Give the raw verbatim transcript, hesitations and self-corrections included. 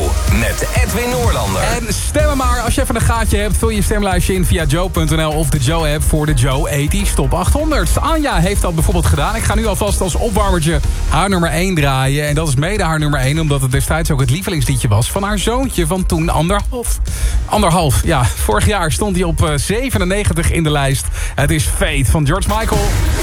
met Edwin Noorlander. En stemmen maar, als je even een gaatje hebt, vul je stemlijstje in via joe punt n l of de Joe-app voor de Joe tachtig Top achthonderd. Anja heeft dat bijvoorbeeld gedaan. Ik ga nu alvast als opwarmertje haar nummer één draaien. En dat is mede haar nummer één, omdat het destijds ook het lievelingsliedje was van haar zoontje van toen anderhalf. Anderhalf, ja. Vorig jaar stond hij op zevenennegentig in de lijst. Het is Fate van George Michael.